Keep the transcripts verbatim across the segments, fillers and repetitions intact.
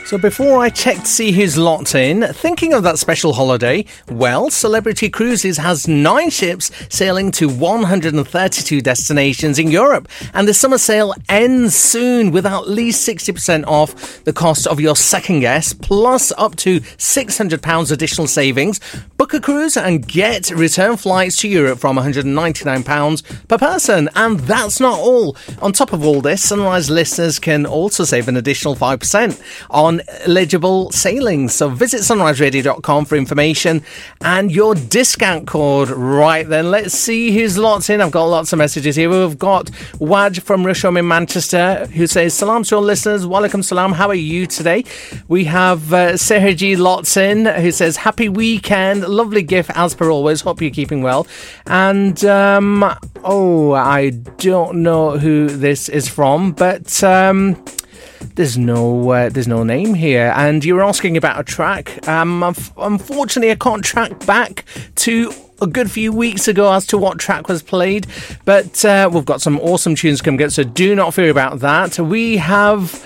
So before I check to see who's locked in, thinking of that special holiday, well, Celebrity Cruises has nine ships sailing to one hundred thirty-two destinations in Europe. And the summer sale ends soon with at least sixty percent off the cost of your second guest, plus up to six hundred pounds additional savings. Book a cruise and get return flights to Europe from one hundred ninety-nine pounds per person. And that's not all. On top of all this, Sunrise listeners can also save an additional five percent on eligible sailings. So visit sunrise radio dot com for information and your discount code. Right then, let's see who's locked in. I've got lots of messages here. We've got Waj from Rusholme in Manchester who says, Salam to all listeners. Walaikum salam. How are you today? We have uh, Seherji locked in who says, happy weekend. Lovely gift as per always. Hope you're keeping well. And um, oh, I don't know who this is from, but um, There's no uh, there's no name here. And you were asking about a track. Um, unfortunately, I can't track back to a good few weeks ago as to what track was played. But uh, we've got some awesome tunes coming up, so do not fear about that. We have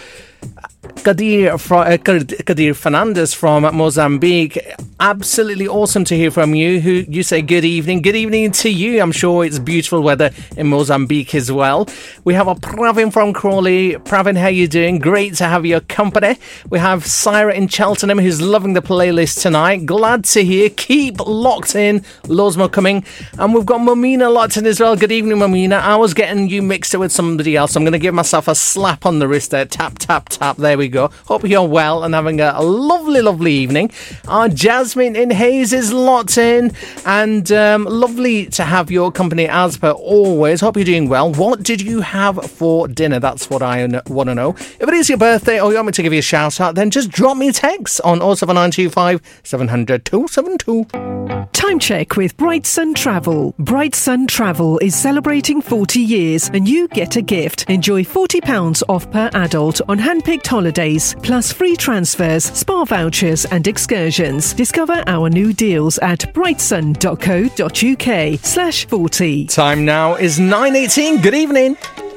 Kadir, uh, Kadir Fernandez from Mozambique. Absolutely awesome to hear from you. Who you say good evening. Good evening to you. I'm sure it's beautiful weather in Mozambique as well. We have a Pravin from Crawley. Pravin, how you doing? Great to have your company. We have Syra in Cheltenham who's loving the playlist tonight. Glad to hear. Keep locked in. Loads more coming. And we've got Momina locked in as well. Good evening, Momina. I was getting you mixed up with somebody else. I'm going to give myself a slap on the wrist there. Tap, tap, tap. There we go. Hope you're well and having a lovely, lovely evening. Our Jasmine in Hayes is locked in, and um, lovely to have your company as per always. Hope you're doing well. What did you have for dinner? That's what I want to know. If it is your birthday or you want me to give you a shout out, then just drop me a text on oh seven nine two five seven hundred two seven two. Time check with Bright Sun Travel. Bright Sun Travel is celebrating forty years and you get a gift. Enjoy forty pounds off per adult on hand-picked holidays, plus free transfers, spa vouchers and excursions. Discover our new deals at brightsun.co.uk slash 40. Time now is nine eighteen. Good evening.